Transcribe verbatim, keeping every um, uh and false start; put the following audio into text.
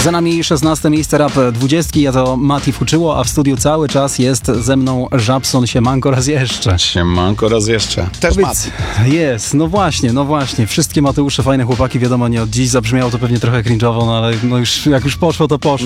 Za nami szesnaste miejsce Rap dwudziestki, ja to Mati Fuczyło, a w studiu cały czas jest ze mną Żabson. Siemanko raz jeszcze. Siemanko raz jeszcze. Też Mati. Jest, no właśnie, no właśnie. Wszystkie Mateusze, fajne chłopaki, wiadomo, nie od dziś, zabrzmiało to pewnie trochę cringe'owo, no ale no już, jak już poszło, to poszło.